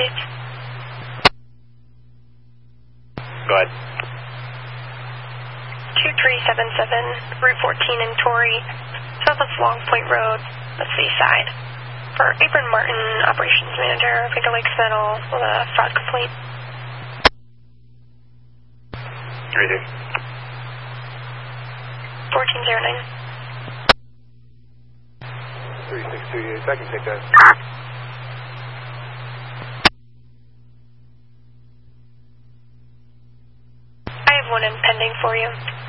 please. Go ahead. 2377, Route 14 in Torrey, south of Long Point Road, the Seaside. For Apron Martin, Operations Manager, Finger Lakes Metal, with a fraud complaint. Greeting. 1409. 3628, I can take that. I have one in pending for you.